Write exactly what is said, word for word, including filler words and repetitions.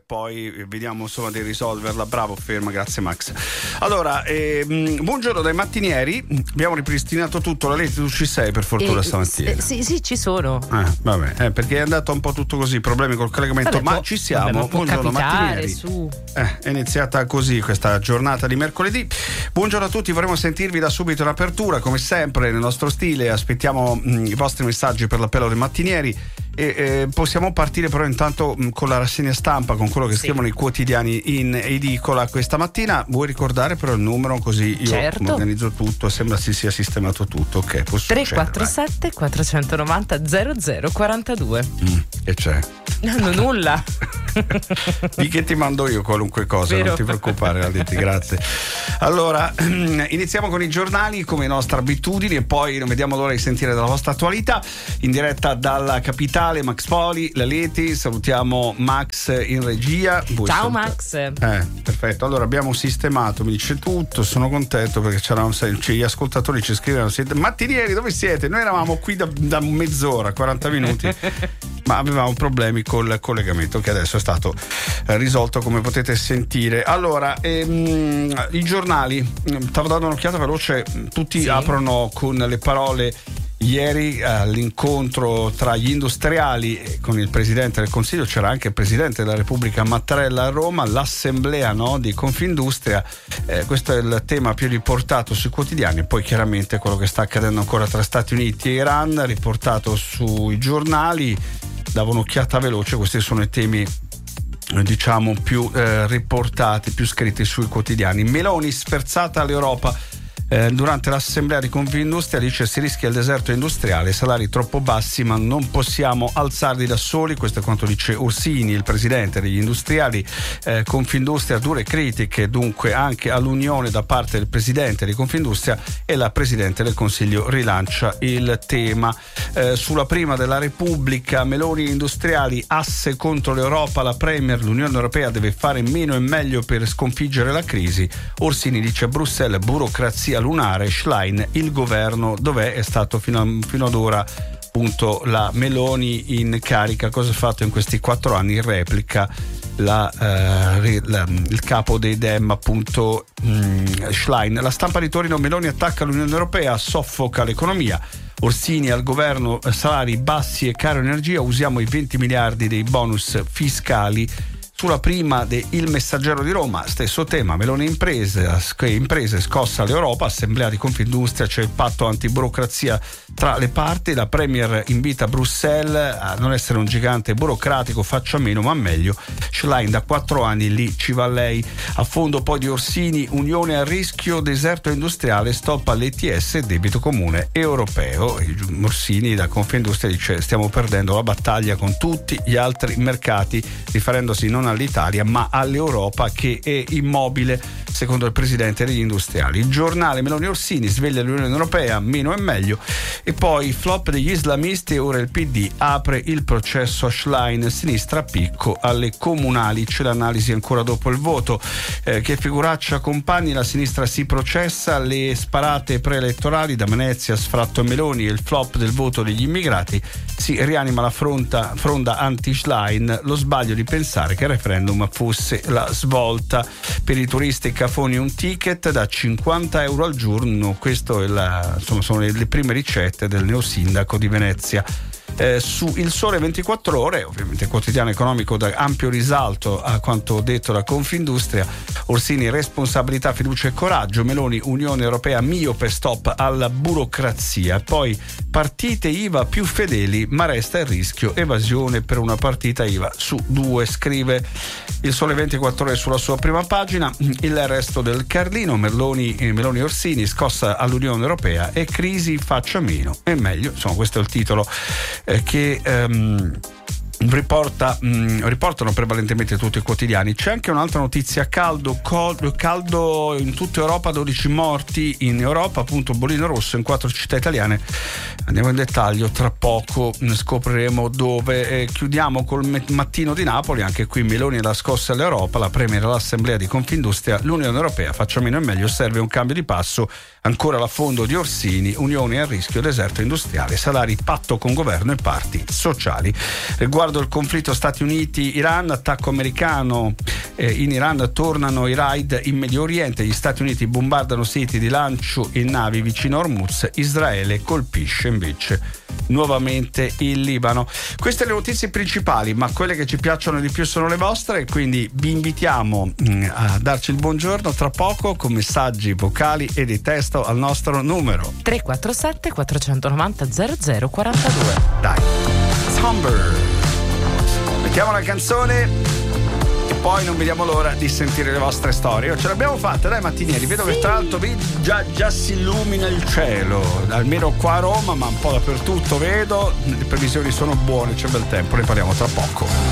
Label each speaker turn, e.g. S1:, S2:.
S1: poi vediamo insomma di risolverla. Bravo, ferma, grazie Max. Allora, ehm, buongiorno dai mattinieri, abbiamo ripristinato tutto. La Leti, tu ci sei per fortuna
S2: eh,
S1: stamattina?
S2: Eh, sì, sì, ci sono.
S1: Eh, vabbè, eh, perché è andato un po' tutto così, problemi col collegamento,
S2: Vabbè,
S1: ma
S2: può,
S1: ci siamo.
S2: vabbè, ma può
S1: buongiorno
S2: capitare,
S1: mattinieri.
S2: su.
S1: Eh, è iniziata così questa giornata di mercoledì. Buongiorno a tutti, vorremmo sentirvi da subito in apertura, come sempre nel nostro stile. Aspettiamo mh, i vostri messaggi per l'appello dei mattinieri e eh, possiamo partire però intanto mh, con la rassegna stampa, con quello che sì. scrivono i quotidiani in edicola questa mattina. Vuoi ricordare però il numero, così io
S2: certo.
S1: organizzo tutto, sembra si sia sistemato tutto. Ok,
S2: tre quattro sette quattrocentonovanta zero zero quarantadue.
S1: Mm, e c'è?
S2: No, nulla.
S1: Di che ti mando io qualunque cosa, Vero. Non ti preoccupare, Aletti, grazie. Allora, iniziamo con i giornali come nostra abitudine e poi non vediamo l'ora di sentire della vostra attualità in diretta dalla capitale. Max Poli, la Leti, salutiamo Max in regia. Voi
S2: Ciao
S1: saluta-
S2: Max.
S1: Eh, perfetto. Allora abbiamo sistemato, mi dice tutto, sono contento perché c'erano gli ascoltatori ci scrivono: mattinieri, dove siete? Noi eravamo qui da, da mezz'ora, quaranta minuti. Ma avevamo problemi col collegamento che adesso è stato eh, risolto, come potete sentire. Allora, ehm, i giornali, stavo dando un'occhiata veloce, tutti sì. aprono con le parole: ieri all'incontro tra gli industriali e con il Presidente del Consiglio c'era anche il Presidente della Repubblica Mattarella a Roma, l'assemblea no, di Confindustria. Eh, questo è il tema più riportato sui quotidiani, poi chiaramente quello che sta accadendo ancora tra Stati Uniti e Iran, riportato sui giornali. Davo un'occhiata veloce, questi sono i temi diciamo più eh, riportati, più scritti sui quotidiani. Meloni sferzata all'Europa eh, durante l'assemblea di Confindustria, dice si rischia il deserto industriale, salari troppo bassi ma non possiamo alzarli da soli. Questo è quanto dice Orsini, il presidente degli industriali. eh, Confindustria, dure critiche dunque anche all'unione da parte del presidente di Confindustria, e la presidente del Consiglio rilancia il tema. Eh, sulla prima della Repubblica, Meloni industriali, asse contro l'Europa, la Premier, l'Unione Europea deve fare meno e meglio per sconfiggere la crisi. Orsini dice Bruxelles, burocrazia lunare. Schlein, il governo dov'è? È stato fino, a, fino ad ora appunto la Meloni in carica. Cosa ha fatto in questi quattro anni? In replica la, uh, la, il capo dei Dem appunto mh, Schlein. La stampa di Torino, Meloni attacca l'Unione Europea, soffoca l'economia. Orsini al governo, salari bassi e caro energia, usiamo i venti miliardi dei bonus fiscali. Sulla prima de Il Messaggero di Roma, stesso tema, Meloni imprese, imprese scossa l'Europa, assemblea di Confindustria, c'è il patto antiburocrazia tra le parti, la Premier invita Bruxelles a non essere un gigante burocratico, faccia meno ma meglio. Schlein, da quattro anni lì ci va lei. A fondo poi di Orsini, Unione a rischio, deserto industriale, stop all'E T S, debito comune europeo. Orsini da Confindustria dice stiamo perdendo la battaglia con tutti gli altri mercati, riferendosi non all'Italia ma all'Europa che è immobile, secondo il presidente degli industriali. Il giornale, Meloni Orsini, sveglia l'Unione Europea, meno è meglio. E poi flop degli islamisti e ora il P D apre il processo a Schlein, sinistra a picco alle comunali. C'è l'analisi ancora dopo il voto. Eh, che figuraccia compagni, la sinistra si processa, le sparate preelettorali da Venezia, sfratto a Meloni e il flop del voto degli immigrati. Si rianima la fronda, fronda anti-Schlein, lo sbaglio di pensare che il referendum fosse la svolta. Per i turisti cafoni un ticket da cinquanta euro al giorno, questo è la, insomma, sono le, le prime ricette del neosindaco di Venezia. Eh, su Il Sole ventiquattro Ore, ovviamente quotidiano economico da ampio risalto a quanto detto da Confindustria. Orsini, responsabilità, fiducia e coraggio. Meloni, Unione Europea miope, stop alla burocrazia. Poi partite I V A più fedeli, ma resta il rischio evasione per una partita I V A su due, scrive Il Sole ventiquattro Ore sulla sua prima pagina. Il resto del Carlino, Meloni e Meloni Orsini, scossa all'Unione Europea e crisi faccia meno e meglio. Insomma, questo è il titolo eh, che um, riporta, mh, riportano prevalentemente tutti i quotidiani. C'è anche un'altra notizia: caldo, caldo, caldo in tutta Europa, dodici morti in Europa, appunto bollino rosso in quattro città italiane. Andiamo in dettaglio tra poco, scopriremo dove. Eh, chiudiamo col Mattino di Napoli, anche qui Meloni la scossa all'Europa, la Premier all'assemblea di Confindustria, l'Unione Europea faccia meno e meglio, serve un cambio di passo. Ancora l'affondo di Orsini, Unione a rischio, deserto industriale, salari, patto con governo e parti sociali. Riguardo Riguardo il conflitto Stati Uniti-Iran, attacco americano eh, in Iran, tornano i raid in Medio Oriente, gli Stati Uniti bombardano siti di lancio in navi vicino a Hormuz, Israele colpisce invece nuovamente il Libano. Queste le notizie principali, ma quelle che ci piacciono di più sono le vostre, quindi vi invitiamo mh, a darci il buongiorno tra poco con messaggi vocali e di testo al nostro numero
S2: tre quattro sette quattro nove zero zero zero quattro due.
S1: Dai, Somber, mettiamo la canzone e poi non vediamo l'ora di sentire le vostre storie. Ce l'abbiamo fatta, dai mattinieri, vedo sì. Che tra l'altro già, già si illumina il cielo, almeno qua a Roma, ma un po' dappertutto vedo, le previsioni sono buone, c'è bel tempo, ne parliamo tra poco.